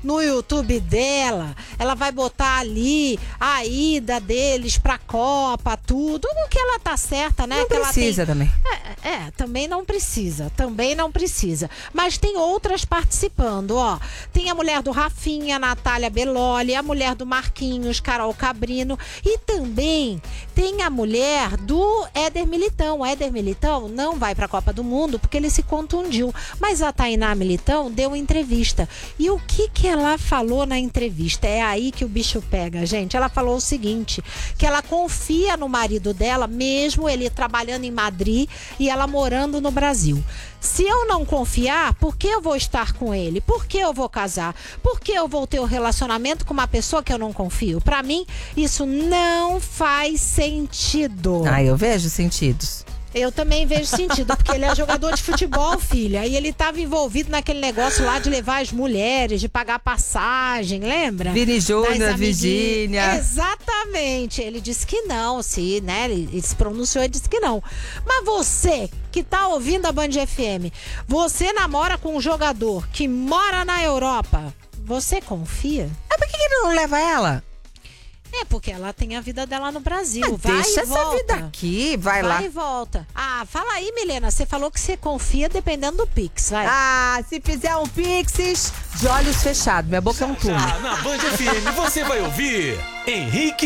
no YouTube dela, ela vai botar ali a ida deles pra Copa, tudo no que ela tá certa, né? Não que precisa ela tem... também. Também não precisa. Mas tem outras participando, ó. Tem a mulher do Rafinha, Natália Belloli, a mulher do Marquinhos, Carol Cabrino, e também tem a mulher do Éder Militão. O Éder Militão não vai pra Copa do Mundo porque ele se contundiu, mas a Tainá Militão deu entrevista. E o que ela falou na entrevista? É aí que o bicho pega, gente. Ela falou o seguinte, que ela confia no marido dela, mesmo ele trabalhando em Madrid e ela morando no Brasil. Se eu não confiar, por que eu vou estar com ele? Por que eu vou casar? Por que eu vou ter um relacionamento com uma pessoa que eu não confio? Pra mim, isso não faz sentido. Eu vejo sentidos. Eu também vejo sentido, porque ele é jogador de futebol, filha. E ele estava envolvido naquele negócio lá de levar as mulheres, de pagar passagem, lembra? Vini Júnior, Virgínia. Exatamente. Ele disse que não, né? Ele se pronunciou e disse que não. Mas você que tá ouvindo a Band FM, você namora com um jogador que mora na Europa, você confia? Por que ele não leva ela? Porque ela tem a vida dela no Brasil. Deixa essa vida aqui, vai lá. Vai e volta. Fala aí, Milena. Você falou que você confia dependendo do Pix, vai. Se fizer um Pix, de olhos fechados. Minha boca é um túnel. Na Band FM você vai ouvir Henrique